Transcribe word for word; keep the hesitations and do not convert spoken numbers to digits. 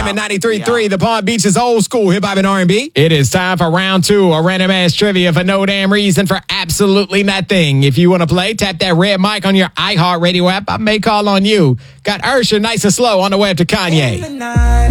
at ninety-three point three, the Palm Beach's old school hip hop and R and B. It is time for round two, a random ass trivia for no damn reason for absolutely nothing. If you want to play, tap that red mic on your iHeartRadio app. I may call on you. Got Usher, Nice and Slow on the way up to Kanye.